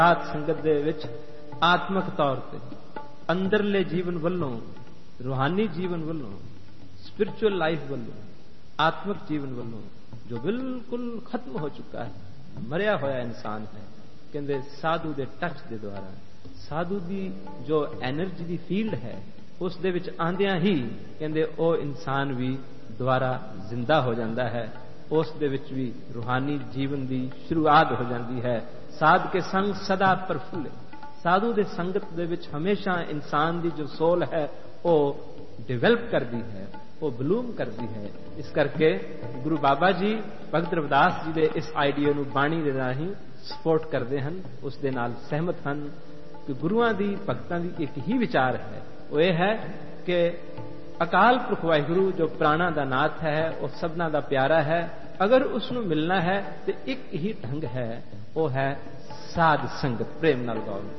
ਸਾਧ ਸੰਗਤ ਦੇ ਵਿੱਚ ਆਤਮਿਕ ਤੌਰ ਤੇ ਅੰਦਰਲੇ ਜੀਵਨ ਵੱਲੋਂ, रूहानी जीवन वालों, स्पिरिचुअल लाइफ वालों, आत्मिक जीवन वालों जो बिल्कुल खत्म हो चुका है, मरिया होया इंसान है, कहते साधु के टच के द्वारा, साधु की जो एनर्जी की फील्ड है उस दे विच आंदियां ही कहते वो इंसान भी दोबारा जिंदा हो जाता है, उस दे विच भी रूहानी जीवन की शुरुआत हो जाती है। साध के संग सदा प्रफुल्ल, साधु के संगत दे विच हमेशा इंसान की जो सोल है वो डिवेलप करती है, वो बलूम करती है। इस करके गुरु बाबा जी भगत रविदास जी के इस आइडिया नूं बाणी दे राहीं सपोर्ट करते हैं, उस दे नाल सहमत हैं कि गुरुआं दी भगतां दी एक ही विचार है, वो ये है कि अकाल पुरख वाहिगुरु जो प्राणा दा नाथ है, वो सबना दा प्यारा है, अगर उसनूं मिलना है तो एक ही ढंग है, वो है साध संगत, प्रेम नाल गाओ।